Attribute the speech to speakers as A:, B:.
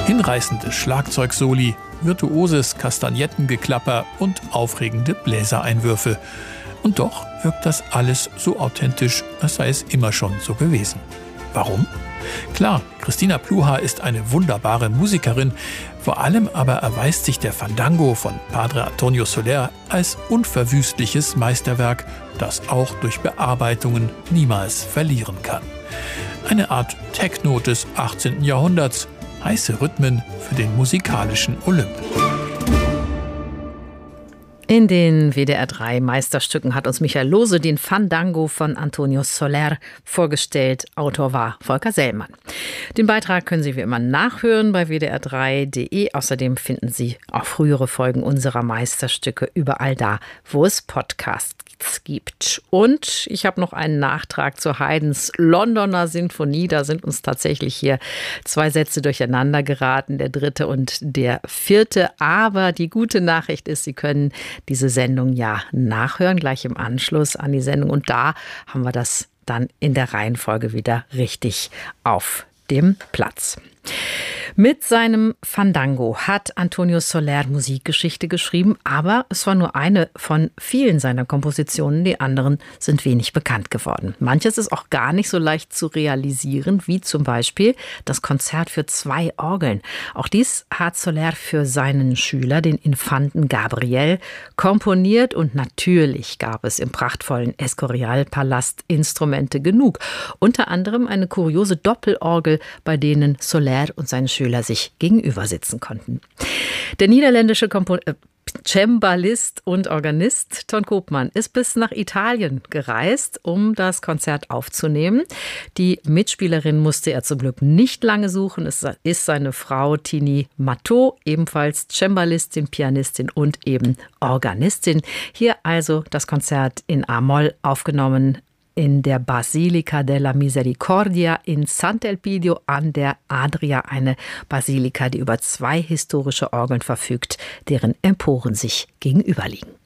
A: Hinreißende Schlagzeugsoli, virtuoses Kastagnettengeklapper und aufregende Bläsereinwürfe. Und doch wirkt das alles so authentisch, als sei es immer schon so gewesen. Warum? Klar, Christina Pluhar ist eine wunderbare Musikerin. Vor allem aber erweist sich der Fandango von Padre Antonio Soler als unverwüstliches Meisterwerk, das auch durch Bearbeitungen niemals verlieren kann. Eine Art Techno des 18. Jahrhunderts, heiße Rhythmen für den musikalischen Olymp.
B: In den WDR3 Meisterstücken hat uns Michael Lohse den Fandango von Antonio Soler vorgestellt. Autor war Volker Sellmann. Den Beitrag können Sie wie immer nachhören bei wdr3.de. Außerdem finden Sie auch frühere Folgen unserer Meisterstücke überall da, wo es Podcasts gibt. Und ich habe noch einen Nachtrag zu Haydns Londoner Sinfonie. Da sind uns tatsächlich hier 2 Sätze durcheinander geraten, der 3. und der 4. Aber die gute Nachricht ist, Sie können diese Sendung ja nachhören, gleich im Anschluss an die Sendung. Und da haben wir das dann in der Reihenfolge wieder richtig auf dem Platz. Mit seinem Fandango hat Antonio Soler Musikgeschichte geschrieben, aber es war nur eine von vielen seiner Kompositionen. Die anderen sind wenig bekannt geworden. Manches ist auch gar nicht so leicht zu realisieren, wie zum Beispiel das Konzert für 2 Orgeln. Auch dies hat Soler für seinen Schüler, den Infanten Gabriel, komponiert. Und natürlich gab es im prachtvollen Escorial-Palast Instrumente genug. Unter anderem eine kuriose Doppelorgel, bei denen Soler und seine Schüler sich gegenüber sitzen konnten. Der niederländische Cembalist und Organist Ton Koopman ist bis nach Italien gereist, um das Konzert aufzunehmen. Die Mitspielerin musste er zum Glück nicht lange suchen. Es ist seine Frau Tini Matteau, ebenfalls Cembalistin, Pianistin und eben Organistin. Hier also das Konzert in A-Moll aufgenommen in der Basilica della Misericordia in Sant'Elpidio an der Adria, eine Basilika, die über 2 historische Orgeln verfügt, deren Emporen sich gegenüberliegen.